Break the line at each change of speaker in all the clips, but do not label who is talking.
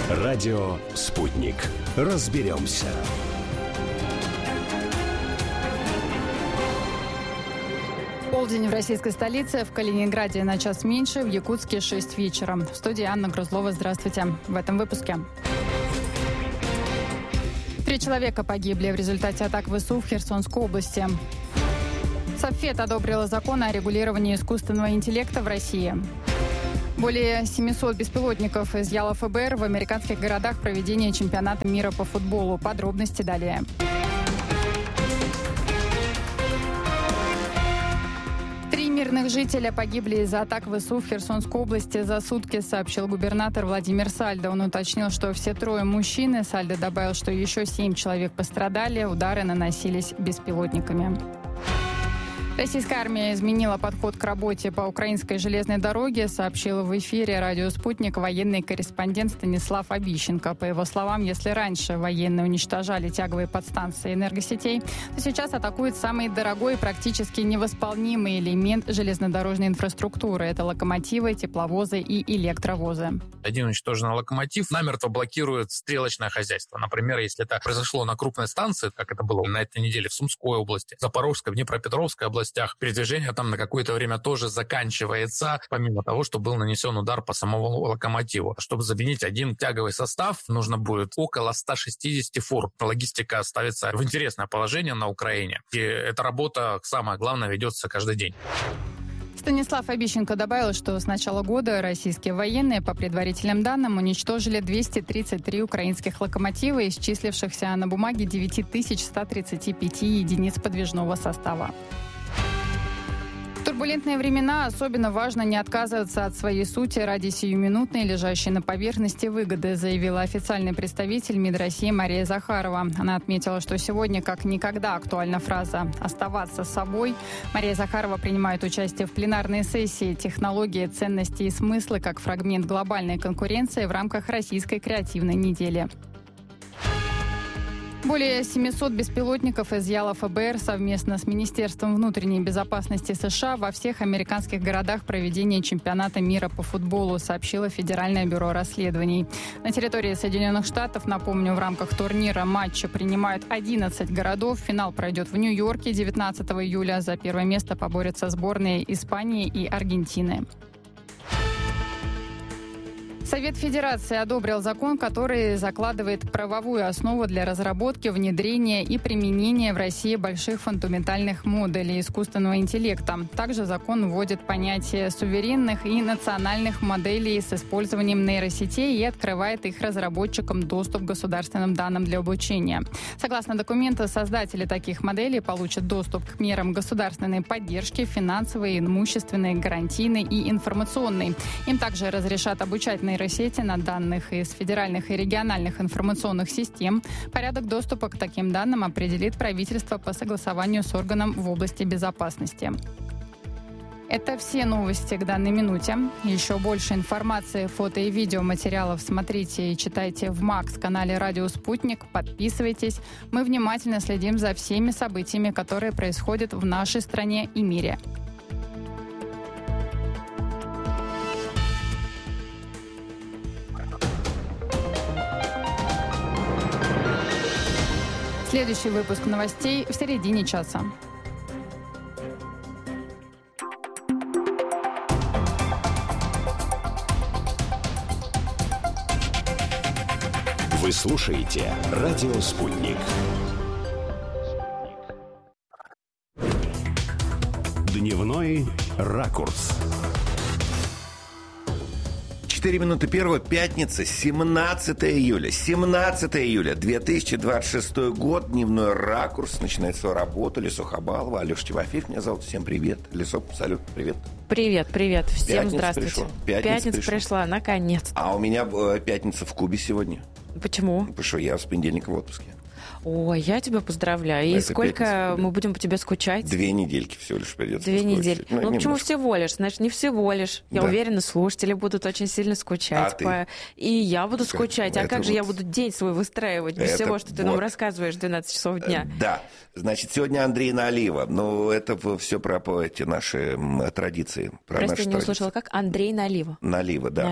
Радио «Спутник». Разберемся.
Полдень в российской столице, в Калининграде на час меньше, в Якутске 6 вечера. В студии Анна Грузлова. Здравствуйте. В этом выпуске. 3 человека погибли в результате атак ВСУ в Херсонской области. Совет одобрила закон о регулировании искусственного интеллекта в России. Более 700 беспилотников изъяло ФБР в американских городах проведения чемпионата мира по футболу. Подробности далее. Мирных жителей погибли из-за атак ВСУ в Херсонской области за сутки, сообщил губернатор Владимир Сальдо. Он уточнил, что все 3 мужчины. Сальдо добавил, что еще 7 человек пострадали. Удары наносились беспилотниками. Российская армия изменила подход к работе по украинской железной дороге, сообщил в эфире радио «Спутник» военный корреспондент Станислав Обищенко. По его словам, если раньше военные уничтожали тяговые подстанции энергосетей, то сейчас атакуют самый дорогой и практически невосполнимый элемент железнодорожной инфраструктуры. Это локомотивы, тепловозы и электровозы.
Один уничтоженный локомотив намертво блокирует стрелочное хозяйство. Например, если это произошло на крупной станции, как это было на этой неделе в Сумской области, Запорожской, в Днепропетровской области, передвижение там на какое-то время тоже заканчивается, помимо того, что был нанесен удар по самому локомотиву. Чтобы заменить один тяговый состав, нужно будет около 160 фур. Логистика ставится в интересное положение на Украине. И эта работа, самое главное, ведется каждый день.
Станислав Обищенко добавил, что с начала года российские военные, по предварительным данным, уничтожили 233 украинских локомотива, исчислившихся на бумаге 9135 единиц подвижного состава. В турбулентные времена особенно важно не отказываться от своей сути ради сиюминутной, лежащей на поверхности выгоды, заявила официальный представитель МИД России Мария Захарова. Она отметила, что сегодня как никогда актуальна фраза «оставаться собой». Мария Захарова принимает участие в пленарной сессии «Технологии, ценности и смыслы» как фрагмент глобальной конкуренции в рамках Российской креативной недели. Более 700 беспилотников изъяло ФБР совместно с Министерством внутренней безопасности США во всех американских городах проведения чемпионата мира по футболу, сообщило Федеральное бюро расследований. На территории Соединенных Штатов, напомню, в рамках турнира матча принимают 11 городов. Финал пройдет в Нью-Йорке 19 июля. За первое место поборются сборные Испании и Аргентины. Совет Федерации одобрил закон, который закладывает правовую основу для разработки, внедрения и применения в России больших фундаментальных моделей искусственного интеллекта. Также закон вводит понятие суверенных и национальных моделей с использованием нейросетей и открывает их разработчикам доступ к государственным данным для обучения. Согласно документу, создатели таких моделей получат доступ к мерам государственной поддержки, финансовой, имущественной, гарантийной и информационной. Им также разрешат обучать нейросети на данных из федеральных и региональных информационных систем. Порядок доступа к таким данным определит правительство по согласованию с органом в области безопасности. Это все новости к данной минуте. Еще больше информации, фото и видеоматериалов смотрите и читайте в МАКС-канале «Радио Спутник». Подписывайтесь. Мы внимательно следим за всеми событиями, которые происходят в нашей стране и мире. Следующий выпуск новостей в середине часа.
Вы слушаете «Радио Спутник». Дневной ракурс.
4 минуты первого, пятница, 17 июля. 17 июля, 2026 год, дневной ракурс. Начинает свою работу. Лесо Хабалова, Алеша Тимофеев меня зовут. Всем привет. Лесо, салют, привет.
Привет. Всем здравствуйте.
Пятница
пришла, наконец-то.
А у меня пятница в Кубе сегодня.
Почему?
Потому что я с понедельника в отпуске.
Ой, я тебя поздравляю. И сколько мы будем по тебе скучать?
2 недельки всего лишь придется.
2 недели. Ну почему всего лишь? Значит, не всего лишь. Я уверена, слушатели будут очень сильно скучать. И я буду скучать. А как же я буду день свой выстраивать без всего, что ты нам рассказываешь в 12 часов дня?
Да. Значит, сегодня Андрей Налива. Ну, это все про эти наши традиции.
Прости, не услышала. Как? Андрей Налива.
Налива, да.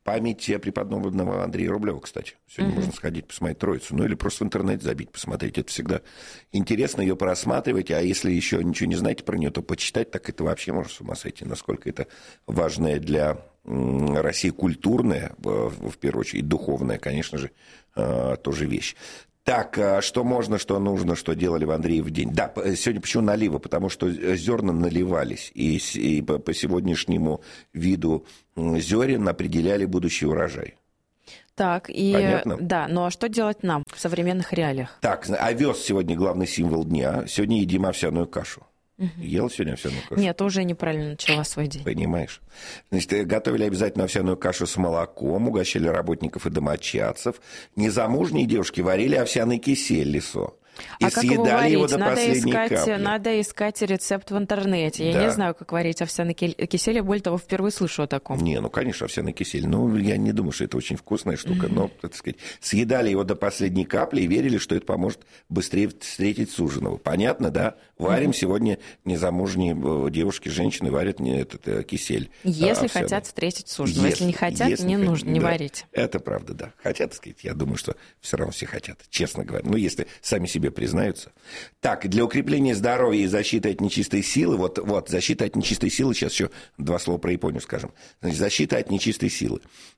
память преподобного Андрея Рублева, кстати. Сегодня можно сходить посмотреть Троицу. Ну, или просто в интернете забить, посмотреть. Это всегда интересно ее просматривать. А если еще ничего не знаете про нее, то почитать, так это вообще можно с ума сойти. Насколько это важная для России культурная, в первую очередь, духовная, конечно же, тоже вещь. Так, что можно, что нужно, что делали в Андреев день? Да, сегодня почему наливы? Потому что зерна наливались, и по сегодняшнему виду зерен определяли будущий урожай.
Так, и...
Понятно?
Да, ну а что делать нам в современных реалиях?
Так, овес сегодня главный символ дня. Сегодня едим овсяную кашу. Ел сегодня овсяную кашу?
Нет, уже неправильно начала свой день.
Понимаешь? Значит, готовили обязательно овсяную кашу с молоком, угощали работников и домочадцев. Незамужние девушки варили овсяный кисель лисо. И съедали его до последней капли.
Надо искать рецепт в интернете. Я не знаю, как варить овсяный кисель. Я, более того, впервые слышу о таком.
Не, ну, конечно, овсяный кисель. Ну, я не думаю, что это очень вкусная штука. Но, так сказать, съедали его до последней капли и верили, что это поможет быстрее встретить суженого. Понятно, да? Варим сегодня незамужние девушки, женщины варят этот кисель.
Если хотят встретить суженого. Если не хотят, не нужно, не варить.
Это правда, да. Хотят, так сказать, я думаю, что все равно все хотят, честно говоря. Ну, если сами себе признаются. Так, для укрепления здоровья и защиты от нечистой силы, вот защита от нечистой силы, сейчас еще два слова про Японию скажем. Значит, защита от нечистой силы.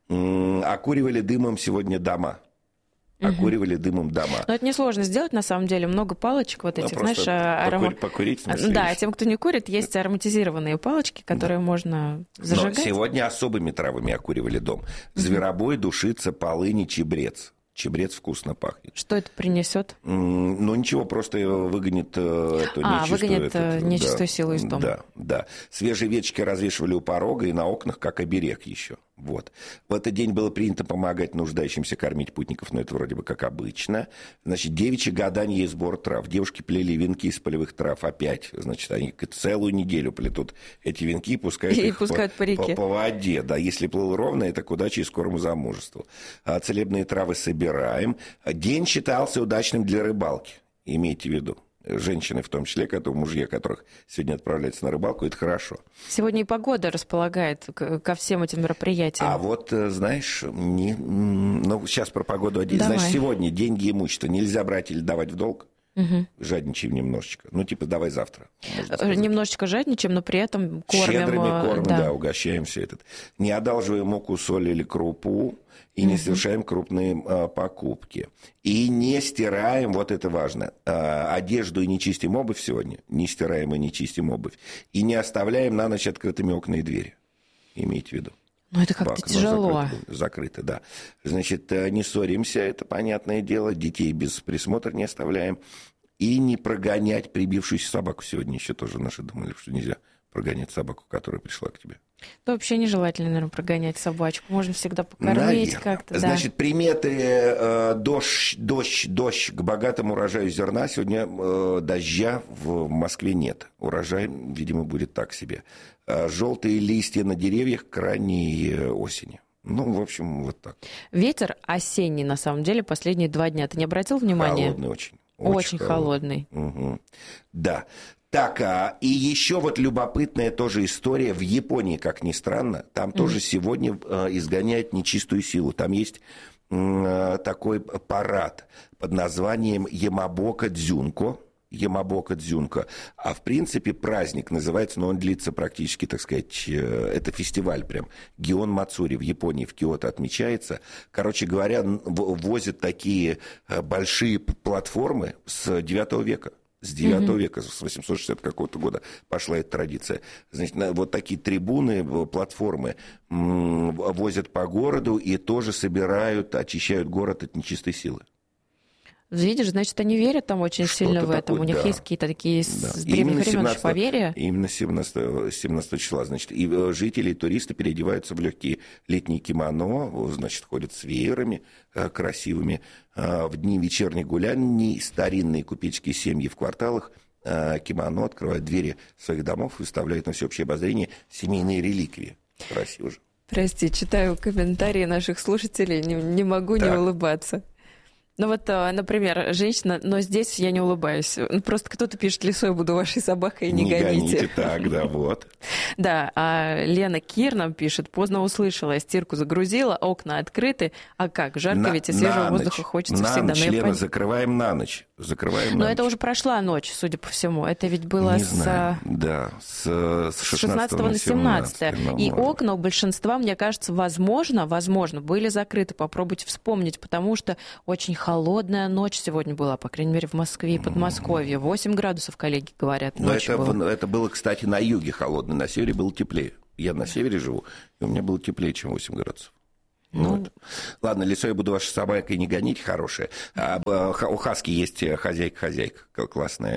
Окуривали дымом сегодня дома. Окуривали дымом дома.
Но это несложно сделать, на самом деле. Много палочек вот этих, знаешь,
покурить.
Да, тем, кто не курит, есть ароматизированные палочки, которые можно зажигать.
Но сегодня особыми травами окуривали дом. Зверобой, душица, полынь, чебрец. Чебрец вкусно пахнет.
Что это принесет?
Ну, ничего, просто выгонит эту
нечистую силу из дома.
Да. Свежие веточки развешивали у порога и на окнах, как оберег еще. Вот. В этот день было принято помогать нуждающимся, кормить путников, но это вроде бы как обычно. Значит, девичьи гадания и сбор трав. Девушки плели венки из полевых трав опять. Значит, они целую неделю плетут эти венки и пускают их по воде. Да, если плыл ровно, это к удаче и скорому замужеству. Целебные травы собираем. День считался удачным для рыбалки. Имейте в виду. Женщины, в том числе, мужья которых сегодня отправляются на рыбалку, это хорошо.
Сегодня и погода располагает ко всем этим мероприятиям.
А вот, знаешь, сейчас про погоду один.
Давай.
Значит, сегодня деньги и имущество нельзя брать или давать в долг. Жадничаем немножечко. Давай завтра.
Немножечко жадничаем, но при этом кормим.
Щедрыми кормим, да, угощаем все это. Не одалживаем муку, соль или крупу. И не совершаем крупные покупки. И не стираем, вот это важно, одежду и не чистим обувь сегодня. Не стираем и не чистим обувь. И не оставляем на ночь открытыми окна и двери. Имейте в виду.
Ну, это как-то тяжело.
Закрыто, да. Значит, не ссоримся, это понятное дело. Детей без присмотра не оставляем. И не прогонять прибившуюся собаку. Сегодня еще тоже наши думали, что нельзя прогонять собаку, которая пришла к тебе.
Да, вообще нежелательно, наверное, прогонять собачку. Можно всегда покормить как-то.
Значит, приметы дождь к богатому урожаю зерна. Сегодня дождя в Москве нет. Урожай, видимо, будет так себе. Желтые листья на деревьях к ранней осени. Ну, в общем, вот так.
Ветер осенний, на самом деле, последние 2 дня. Ты не обратил внимания?
Холодный очень.
Очень холодный.
Угу. Да. Так, и еще вот любопытная тоже история. В Японии, как ни странно, там тоже сегодня изгоняют нечистую силу. Там есть такой парад под названием Ямабока-дзюнко. А в принципе праздник называется, но он длится практически, так сказать, это фестиваль прям. Гион Мацури в Японии, в Киото отмечается. Короче говоря, возят такие большие платформы с 9 века. С 9 века, с 860 какого-то года пошла эта традиция. Значит, вот такие трибуны, платформы возят по городу и тоже собирают, очищают город от нечистой силы.
Видишь, значит, они верят там очень сильно в этом. У них есть какие-то такие с древних времен поверья.
Именно 17 числа. Значит, и жители, и туристы переодеваются в легкие летние кимоно, значит, ходят с веерами красивыми. В дни вечерних гуляний старинные купеческие семьи в кварталах кимоно открывают двери своих домов, выставляют на всеобщее обозрение семейные реликвии. Красиво же.
Прости, читаю комментарии наших слушателей, не могу не улыбаться. Ну вот, например, женщина, но здесь я не улыбаюсь. Просто кто-то пишет: лисой буду вашей собакой, не гоните.
Не гоните, так, да, вот.
Да, а Лена Кир нам пишет: поздно услышала, стирку загрузила, окна открыты. А как, жарко ведь и свежего воздуха хочется всегда.
На ночь, Лена, закрываем на ночь.
Но это уже прошла ночь, судя по всему. Это ведь было
с 16 на 17.
И окна у большинства, мне кажется, возможно, были закрыты. Попробуйте вспомнить, потому что очень холодная ночь сегодня была, по крайней мере, в Москве и Подмосковье. 8 градусов, коллеги говорят.
Но это было, кстати, на юге холодно, на севере было теплее. Я на севере живу, и у меня было теплее, чем 8 градусов. Вот. Ладно, лисой буду вашей собакой не гонить, хорошая. У Хаски есть хозяйка. Классный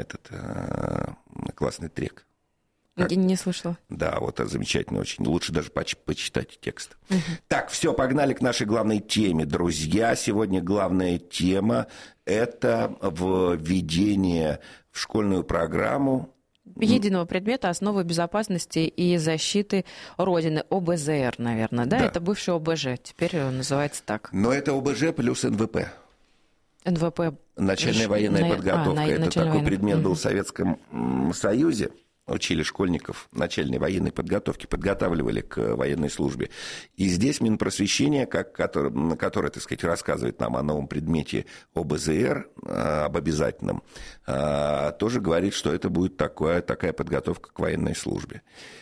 трек.
Не слышала.
Да, вот замечательно очень. Лучше даже почитать текст. Так, все, погнали к нашей главной теме, друзья. Сегодня главная тема – это введение в школьную программу
единого предмета «Основы безопасности и защиты Родины», ОБЗР, наверное, да? Это бывший ОБЖ, теперь он называется так.
Но это ОБЖ плюс НВП.
НВП.
Начальная военная подготовка. Это такой предмет был в Советском Союзе. Учили школьников начальной военной подготовки, подготавливали к военной службе. И здесь Минпросвещение, которое, так сказать, рассказывает нам о новом предмете ОБЗР, об обязательном, тоже говорит, что это будет такая подготовка к военной службе.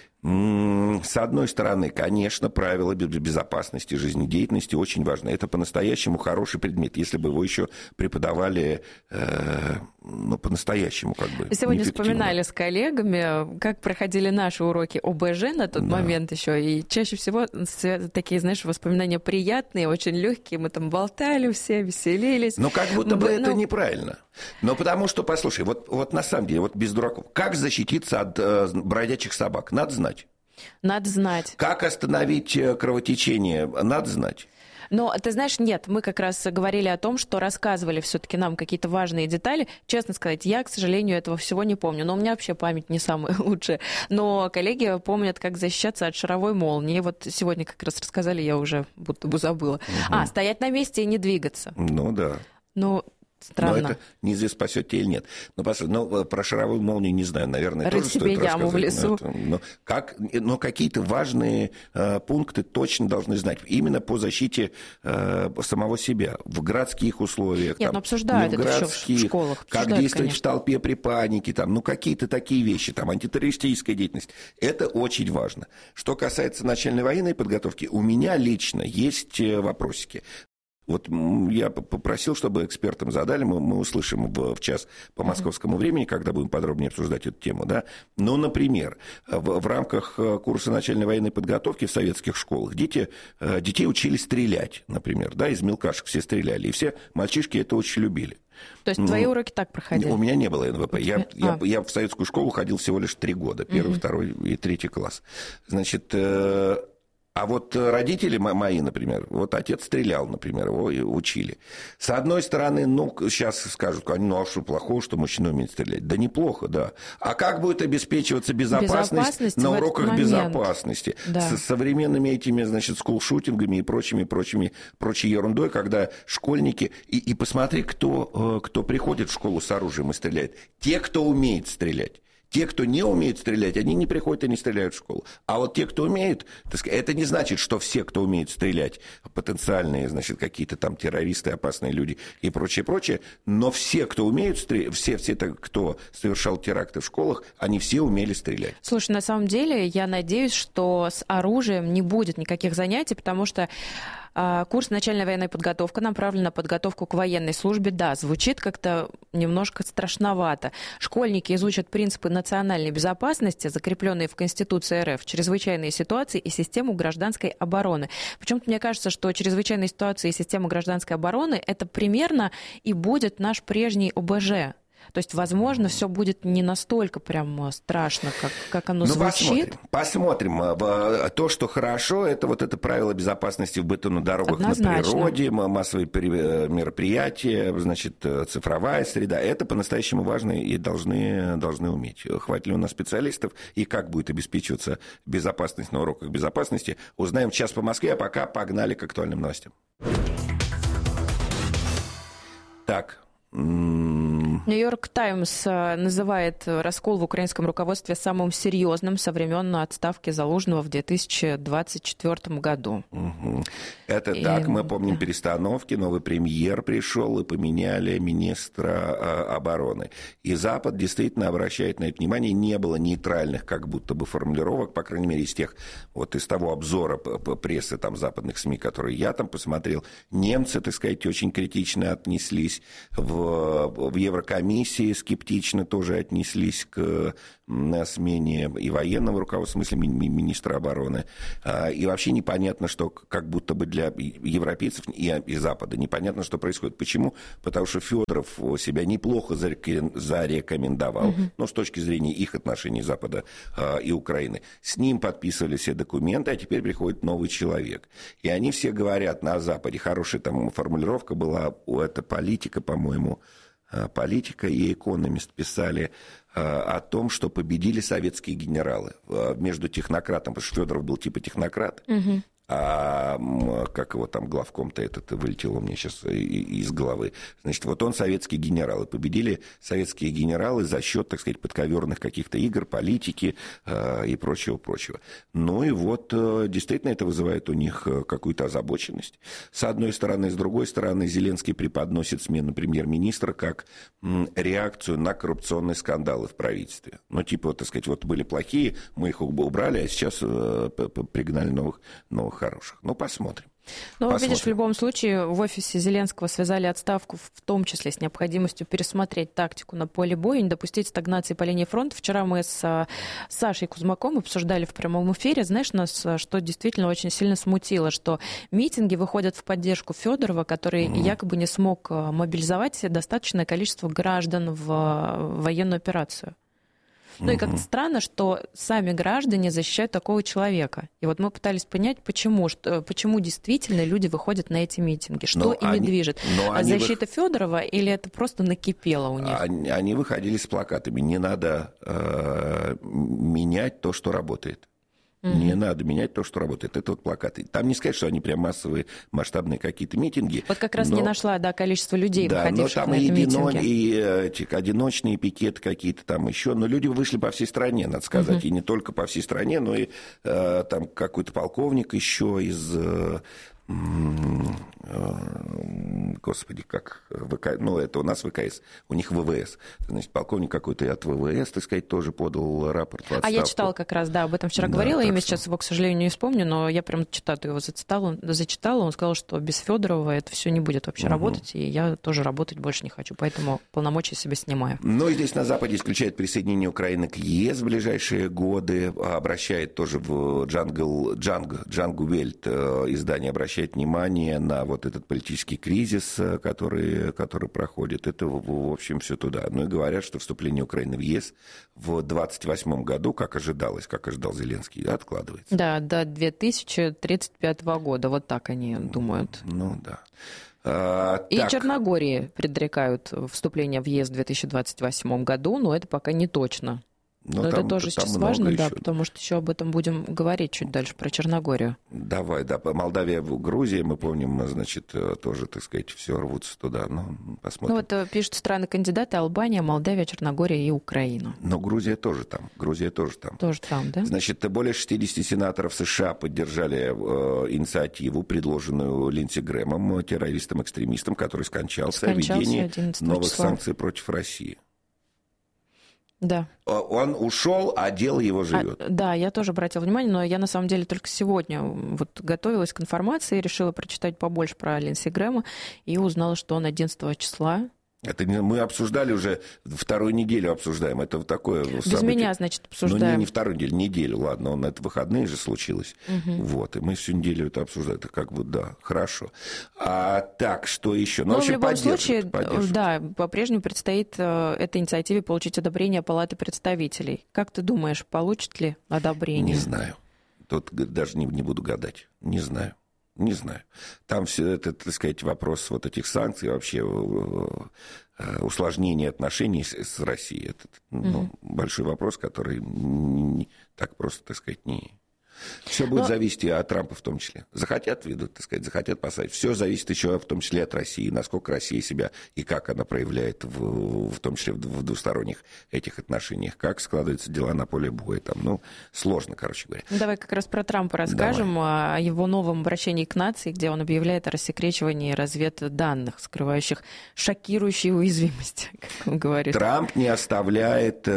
С одной стороны, конечно, правила безопасности жизнедеятельности очень важны. Это по-настоящему хороший предмет, если бы его еще преподавали по-настоящему.
Сегодня вспоминали с коллегами, как проходили наши уроки ОБЖ на тот момент еще. И чаще всего такие, знаешь, воспоминания приятные, очень легкие. Мы там болтали все, веселились.
Но как будто бы это неправильно. Но потому что, послушай, вот на самом деле, вот без дураков, как защититься от бродячих собак? Надо знать.
Надо знать.
Как остановить кровотечение? Надо знать.
Но, ты знаешь, нет, мы как раз говорили о том, что рассказывали все-таки нам какие-то важные детали. Честно сказать, я, к сожалению, этого всего не помню. Но у меня вообще память не самая лучшая. Но коллеги помнят, как защищаться от шаровой молнии. Вот сегодня как раз рассказали, я уже будто бы забыла. Стоять на месте и не двигаться.
Ну да.
Странно.
Но это неизвестно, спасет тебя или нет. Но про шаровую молнию не знаю, наверное, тоже стоит рассказать.
Яму в лесу.
Но какие-то важные пункты точно должны знать. Именно по защите самого себя. В городских условиях.
Нет, обсуждают это еще в школах.
Как действовать в толпе при панике. Какие-то такие вещи. Антитеррористическая деятельность. Это очень важно. Что касается начальной военной подготовки, у меня лично есть вопросики. Вот я попросил, чтобы экспертам задали, мы услышим в час по московскому времени, когда будем подробнее обсуждать эту тему, да. Но, например, в рамках курса начальной военной подготовки в советских школах детей учили стрелять, например, да, из мелкашек все стреляли, и все мальчишки это очень любили.
То есть твои уроки так проходили?
У меня не было НВП. Я в советскую школу ходил всего лишь 3 года, 1, 2 и 3 класс. Значит... А вот родители мои, например, вот отец стрелял, например, его учили. С одной стороны, сейчас скажут, а что плохого, что мужчина умеет стрелять? Да неплохо, да. А как будет обеспечиваться безопасность на уроках безопасности? Да. С современными этими, скулшутингами и прочей ерундой, когда школьники... И посмотри, кто приходит в школу с оружием и стреляет. Те, кто умеет стрелять. Те, кто не умеет стрелять, они не приходят и не стреляют в школу. А вот те, кто умеет, это не значит, что все, кто умеет стрелять, потенциальные, какие-то там террористы, опасные люди и прочее, но все, кто умеют стрелять, все, кто совершал теракты в школах, они все умели стрелять.
Слушай, на самом деле, я надеюсь, что с оружием не будет никаких занятий, потому что курс «Начальная военная подготовка» направлен на подготовку к военной службе. Да, звучит как-то немножко страшновато. Школьники изучат принципы национальной безопасности, закрепленные в Конституции РФ, чрезвычайные ситуации и систему гражданской обороны. Почему-то мне кажется, что чрезвычайные ситуации и система гражданской обороны – это примерно и будет наш прежний ОБЖ. То есть, возможно, все будет не настолько прям страшно, как оно звучит.
Посмотрим. То, что хорошо, это это правило безопасности в быту на дорогах, однозначно. На природе, массовые мероприятия, цифровая среда. Это по-настоящему важно и должны уметь. Хватит ли у нас специалистов и как будет обеспечиваться безопасность на уроках безопасности, узнаем в час по Москве, а пока погнали к актуальным новостям. Так.
Нью-Йорк Таймс называет раскол в украинском руководстве самым серьезным со времен отставки Залужного в 2024 году.
Это так, мы помним перестановки, новый премьер пришел и поменяли министра обороны. И Запад действительно обращает на это внимание. Не было нейтральных как будто бы формулировок, по крайней мере, из того обзора прессы там, западных СМИ, которые я там посмотрел. Немцы, так сказать, очень критично отнеслись в Еврокомиссии скептично тоже отнеслись к смене и военного руководства, в смысле министра обороны. И вообще непонятно, что как будто бы для европейцев и Запада непонятно, что происходит. Почему? Потому что Федоров себя неплохо зарекомендовал, но с точки зрения их отношений Запада и Украины. С ним подписывали все документы, а теперь приходит новый человек. И они все говорят на Западе, хорошая там формулировка была, это политика, по-моему, «Политика» и «Экономист» писали о том, что победили советские генералы между технократом, потому что Федоров был типа технократ, а как его там главком-то этот вылетел у меня сейчас из головы. Значит, вот он советский генерал. И победили советские генералы за счет, так сказать, подковерных каких-то игр, политики и прочего-прочего. Ну и вот действительно это вызывает у них какую-то озабоченность. С одной стороны. С другой стороны, Зеленский преподносит смену премьер-министра как реакцию на коррупционные скандалы в правительстве. Ну, типа, так сказать, вот были плохие, мы их убрали, а сейчас пригнали новых хороших. Ну, посмотрим.
Ну, видишь, в любом случае в офисе Зеленского связали отставку, в том числе с необходимостью пересмотреть тактику на поле боя, не допустить стагнации по линии фронта. Вчера мы с Сашей Кузмаком обсуждали в прямом эфире, знаешь, нас что действительно очень сильно смутило, что митинги выходят в поддержку Федорова, который якобы не смог мобилизовать достаточное количество граждан в военную операцию. Ну и как-то странно, что сами граждане защищают такого человека. И вот мы пытались понять, почему действительно люди выходят на эти митинги, что ими движет. Защита Федорова или это просто накипело у них?
Они выходили с плакатами. Не надо менять то, что работает. Не надо менять то, что работает. Это вот плакаты. Там не сказать, что они прям массовые, масштабные какие-то митинги.
Вот как раз не нашла, количество людей, выходивших на эти митинги.
И одиночные пикеты какие-то там еще. Но люди вышли по всей стране, надо сказать. И не только по всей стране, но и там какой-то полковник еще из... Господи, как ну, это у нас ВКС, у них ВВС. Значит, полковник какой-то от ВВС, так сказать, тоже подал рапорт в отставку.
А я читала как раз, об этом вчера говорила, имя сейчас его, к сожалению, не вспомню, но я прям цитату его зачитала, он сказал, что без Федорова это все не будет вообще работать, и я тоже работать больше не хочу, поэтому полномочия себе снимаю.
Ну, и здесь на Западе исключает присоединение Украины к ЕС в ближайшие годы, обращает тоже в Джангл Вельт издание обращает внимание на вот этот политический кризис, который проходит. Это, в общем, все туда. Ну и говорят, что вступление Украины в ЕС в 2028 году, как ожидал Зеленский, откладывается.
Да, до 2035 года. Вот так они думают.
Ну да.
И Черногории предрекают вступление в ЕС в 2028 году, но это пока не точно. Но это тоже сейчас важно, да, потому что еще об этом будем говорить чуть дальше, про Черногорию.
Давай, да, Молдавия, Грузия, мы помним, значит, тоже, так сказать, все рвутся туда, но посмотрим.
Ну вот пишут страны-кандидаты: Албания, Молдавия, Черногория и Украина.
Но Грузия тоже там.
Тоже там, да?
Значит, более 60 сенаторов США поддержали инициативу, предложенную Линдси Грэмом, террористом-экстремистом, который скончался о введении новых санкций против России.
Да.
Он ушел, а дело его живет.
Да, я тоже обратила внимание, но я на самом деле только сегодня вот готовилась к информации, решила прочитать побольше про Линдси Грэма и узнала, что он 11 числа. Это
мы обсуждали уже, вторую неделю обсуждаем. Это вот такое
Без
событие.
Меня, значит, обсуждаем.
Ну, не вторую неделю, ладно, это выходные же случилось. Вот, и мы всю неделю это обсуждаем. Это как бы, да, хорошо. Так, что еще?
Ну, в любом случае, да, по-прежнему предстоит этой инициативе получить одобрение Палаты представителей. Как ты думаешь, получит ли одобрение?
Не знаю. Тут даже не буду гадать. Не знаю. Там все это, так сказать, вопрос вот этих санкций, вообще усложнение отношений с Россией. Это большой вопрос, который так просто, так сказать, Все будет зависеть и от Трампа в том числе. Захотят ведут, так сказать, захотят посадить. Все зависит еще в том числе от России, насколько Россия себя и как она проявляет, в том числе в двусторонних этих отношениях, как складываются дела на поле боя. Там, сложно, короче говоря.
Давай как раз про Трампа расскажем, о его новом обращении к нации, где он объявляет о рассекречивании разведданных, скрывающих шокирующие уязвимости, как он говорит.
Трамп не оставляет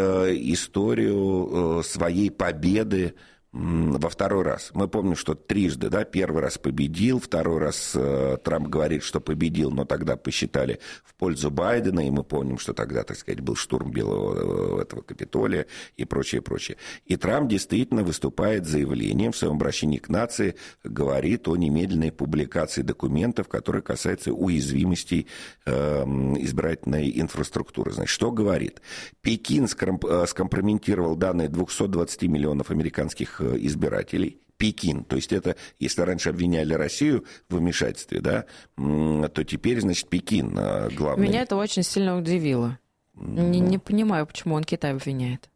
историю своей победы во второй раз. Мы помним, что трижды, да, первый раз победил, второй раз Трамп говорит, что победил, но тогда посчитали в пользу Байдена, и мы помним, что тогда, так сказать, был штурм Белого этого Капитолия и прочее, прочее. И Трамп действительно выступает с заявлением в своем обращении к нации, говорит о немедленной публикации документов, которые касаются уязвимостей избирательной инфраструктуры. Значит, что говорит? Пекин скомпрометировал данные 220 миллионов американских избирателей. Пекин. То есть это, если раньше обвиняли Россию в вмешательстве, да, то теперь, значит, Пекин главный.
Меня это очень сильно удивило. Не понимаю, почему он Китай обвиняет.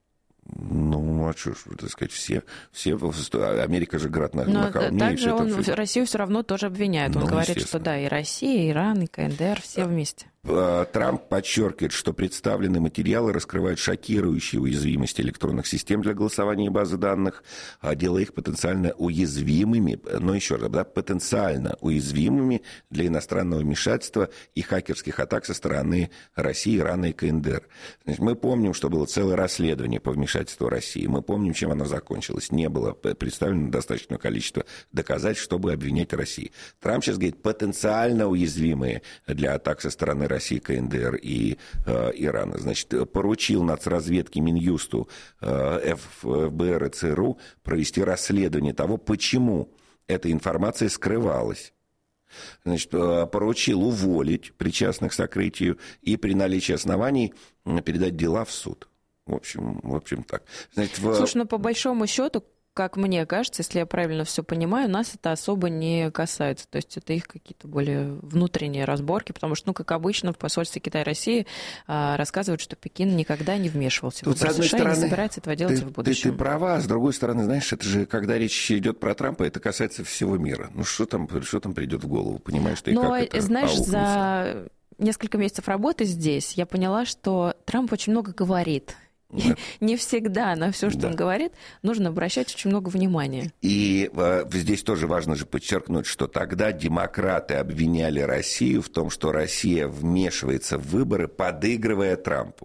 А что ж, так сказать, все Америка же играет на холме.
Но также он Россию все равно тоже обвиняет. Он говорит, что да, и Россия, и Иран, и КНДР, все вместе.
Трамп подчеркивает, что представленные материалы раскрывают шокирующие уязвимости электронных систем для голосования и базы данных, делая их потенциально уязвимыми, но еще раз, да, потенциально уязвимыми для иностранного вмешательства и хакерских атак со стороны России, Ирана и КНДР. Значит, мы помним, что было целое расследование по вмешательству России. Мы помним, чем оно закончилось. Не было представлено достаточное количество доказательств, чтобы обвинять Россию. Трамп сейчас говорит, потенциально уязвимые для атак со стороны России, КНДР и Ирана. Значит, поручил нацразведке Минюсту, ФБР и ЦРУ провести расследование того, почему эта информация скрывалась. Значит, поручил уволить причастных к сокрытию и при наличии оснований передать дела в суд. В общем так. Значит,
Слушай, по большому счету, как мне кажется, если я правильно все понимаю, нас это особо не касается. То есть это их какие-то более внутренние разборки, потому что, как обычно, в посольстве Китая и России рассказывают, что Пекин никогда не вмешивался в выборы США и не собирается этого делать в будущем.
Ты права, с другой стороны, знаешь, это же, когда речь идет про Трампа, это касается всего мира. Что там придет в голову, понимаешь, что и как это
знаешь,
аукнется?
За несколько месяцев работы здесь я поняла, что Трамп очень много говорит. Не всегда на все, что он говорит, нужно обращать очень много внимания.
И здесь тоже важно же подчеркнуть, что тогда демократы обвиняли Россию в том, что Россия вмешивается в выборы, подыгрывая Трампу.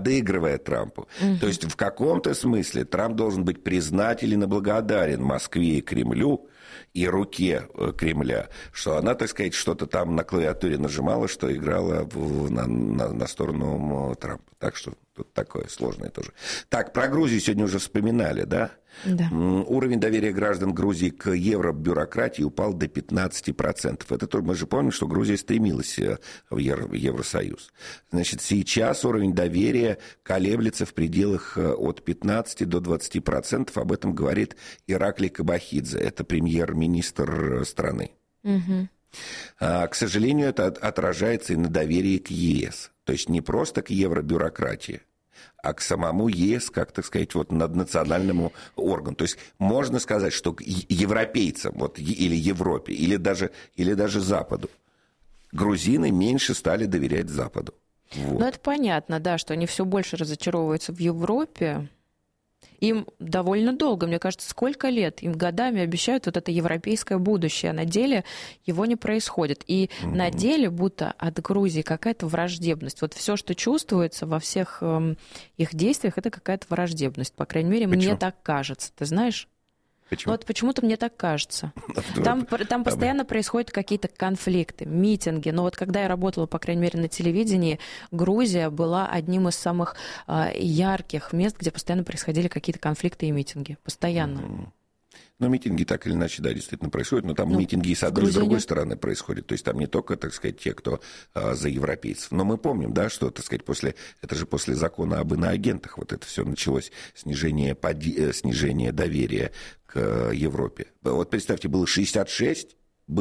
То есть в каком-то смысле Трамп должен быть признателен и благодарен Москве и Кремлю, и руке Кремля, что она, так сказать, что-то там на клавиатуре нажимала, что играла на сторону Трампа. Так что тут такое сложное тоже. Так, про Грузию сегодня уже вспоминали, да?
Да.
Уровень доверия граждан Грузии к евробюрократии упал до 15%. Это тоже, мы же помним, что Грузия стремилась в Евросоюз. Значит, сейчас уровень доверия колеблется в пределах от 15 до 20%. Об этом говорит Ираклий Кабахидзе. Это премьер-министр страны.
Угу.
К сожалению, это отражается и на доверии к ЕС. То есть не просто к евробюрократии, а к самому ЕС, как, так сказать, наднациональному органу. То есть можно сказать, что к европейцам, или Европе, или даже Западу, грузины меньше стали доверять Западу.
Ну, это понятно, да, что они все больше разочаровываются в Европе. Им довольно долго, мне кажется, сколько лет им годами обещают это европейское будущее, а на деле его не происходит. И на деле будто от Грузии какая-то враждебность. Все, что чувствуется во всех их действиях, это какая-то враждебность. По крайней мере, мне так кажется. Ты знаешь?
Почему?
Почему-то мне так кажется. Там постоянно происходят какие-то конфликты, митинги. Но когда я работала, по крайней мере, на телевидении, Грузия была одним из самых ярких мест, где постоянно происходили какие-то конфликты и митинги. Постоянно.
Но митинги так или иначе, да, действительно происходят, но там митинги и с одной, и с другой стороны происходят. То есть там не только, так сказать, те, кто за европейцев. Но мы помним, да, что, так сказать, это же после закона об иноагентах это все началось, снижение доверия к Европе. Представьте, было 66,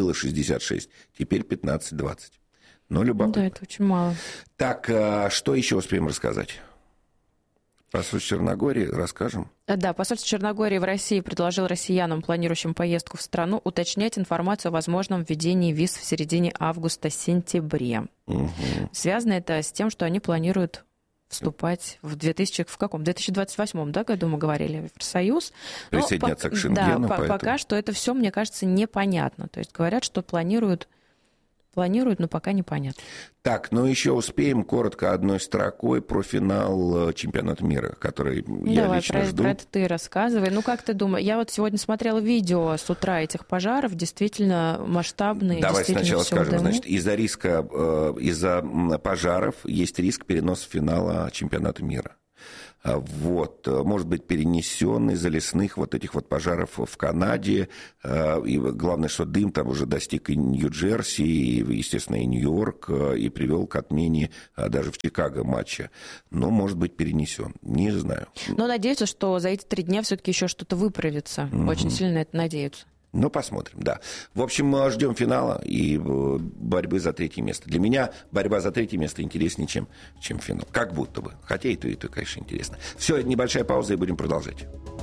теперь 15-20. Но любопытно.
Да, это очень мало.
Так, что еще успеем рассказать? Посольство Черногории, расскажем.
Да, посольство Черногории в России предложил россиянам, планирующим поездку в страну, уточнять информацию о возможном введении виз в середине августа-сентябре. Угу. Связано это с тем, что они планируют вступать в 2028 году, мы говорили, в Евросоюз.
Присоединяться к Шенгену.
Да, пока что это все, мне кажется, непонятно. То есть говорят, что планируют, но пока непонятно.
Так, еще успеем коротко одной строкой про финал чемпионата мира, который я лично жду.
Про это ты рассказывай. Как ты думаешь? Я сегодня смотрела видео с утра этих пожаров, действительно масштабные.
Давай сначала скажем, значит, из-за пожаров есть риск переноса финала чемпионата мира. Может быть перенесен из-за лесных этих пожаров в Канаде. И главное, что дым там уже достиг и Нью-Джерси, и, естественно, и Нью-Йорк, и привел к отмене даже в Чикаго матча. Но может быть перенесен. Не знаю.
Но надеются, что за эти 3 дня все-таки еще что-то выправится. Очень сильно это надеются.
Посмотрим, да. В общем, ждем финала и борьбы за 3-е место. Для меня борьба за 3-е место интереснее, чем финал. Как будто бы. Хотя и то, конечно, интересно. Все, это небольшая пауза, и будем продолжать.